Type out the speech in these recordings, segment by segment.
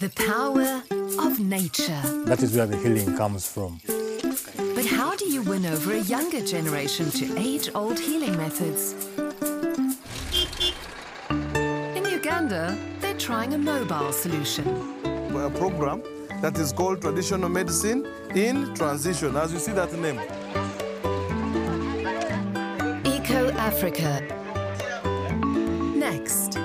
The power of nature. That is where the healing comes from. But how do you win over a younger generation to age-old healing methods? In Uganda, they're trying a mobile solution. A program that is called Traditional Medicine in Transition, as you see that name. Eco Africa. Next.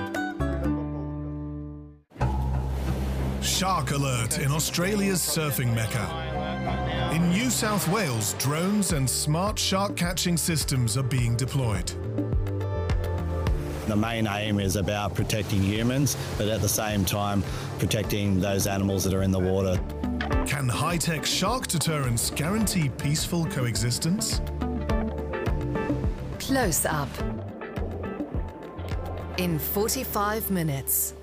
Shark alert in Australia's surfing mecca. In New South Wales, drones and smart shark catching systems are being deployed. The main aim is about protecting humans, but at the same time protecting those animals that are in the water. Can high-tech shark deterrence guarantee peaceful coexistence? Close up. In 45 minutes.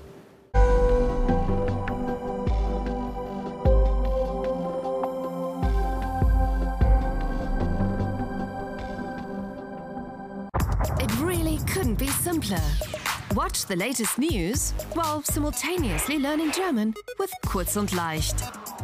It really couldn't be simpler. Watch the latest news while simultaneously learning German with Kurz und Leicht.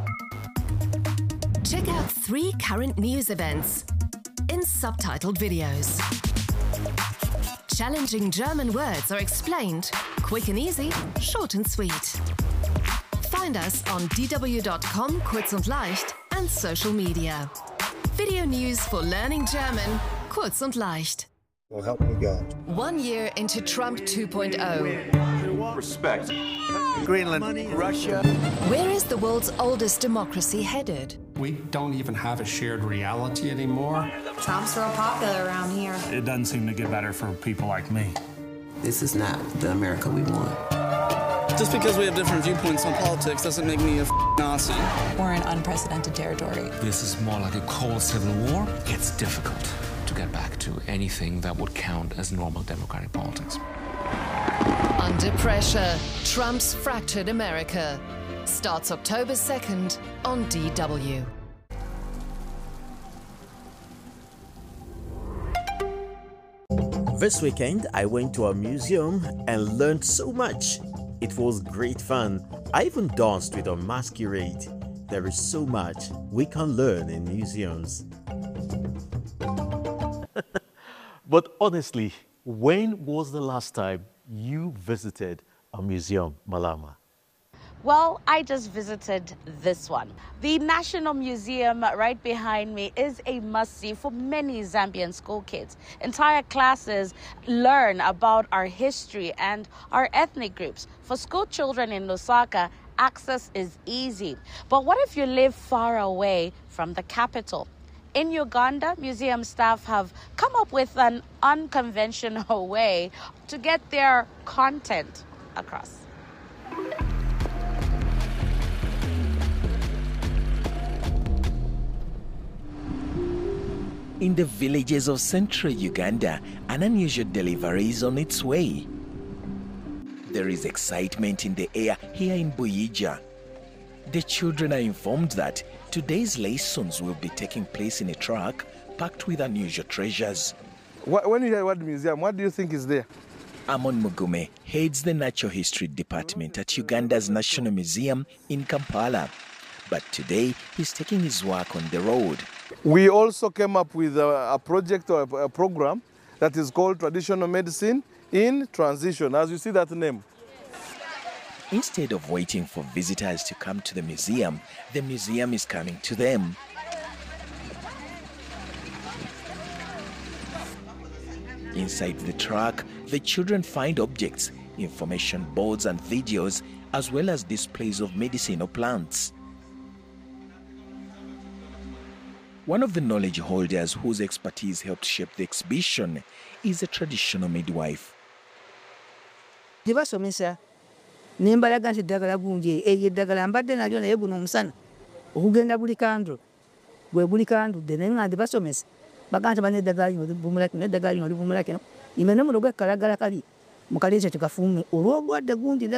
Check out 3 current news events in subtitled videos. Challenging German words are explained, quick and easy, short and sweet. Find us on dw.com, Kurz und Leicht, and social media. Video news for learning German, Kurz und Leicht. Well, help me God. 1 year into Trump 2.0. Respect. Greenland, Russia. Where is the world's oldest democracy headed? We don't even have a shared reality anymore. Trump's real popular around here. It doesn't seem to get better for people like me. This is not the America we want. Just because we have different viewpoints on politics doesn't make me a Nazi. We're in unprecedented territory. This is more like a cold civil war. It's difficult to get back to anything that would count as normal democratic politics. Under pressure, Trump's fractured America. Starts October 2nd on DW. This weekend, I went to a museum and learned so much. It was great fun. I even danced with a masquerade. There is so much we can learn in museums. But honestly, when was the last time you visited a museum, Malama? Well, I just visited this one. The National Museum right behind me is a must-see for many Zambian school kids. Entire classes learn about our history and our ethnic groups. For school children in Lusaka, access is easy. But what if you live far away from the capital? In Uganda, museum staff have come up with an unconventional way to get their content across. In the villages of central Uganda, an unusual delivery is on its way. There is excitement in the air here in Buyija. The children are informed that today's lessons will be taking place in a truck packed with unusual treasures. When you hear about the museum, what do you think is there? Amon Mugume heads the Natural History Department at Uganda's National Museum in Kampala. But today, he's taking his work on the road. We also came up with a project or a program that is called Traditional Medicine in Transition, as you see that name. Instead of waiting for visitors to come to the museum is coming to them. Inside the truck, the children find objects, information boards and videos, as well as displays of medicinal plants. One of the knowledge holders whose expertise helped shape the exhibition is a traditional midwife. Nimbalaga nti ddagala gunje eryo eddagala mbadde nalyo naye guno omusana okugenda buli kandu gwe buli kandudde naye nga ndibasomesa baga nti bane eddagala lino libumula kino eddagala lino libumula kino imene muno gwekalagala kali mukaleete tekafuume olw'obulwadde gundi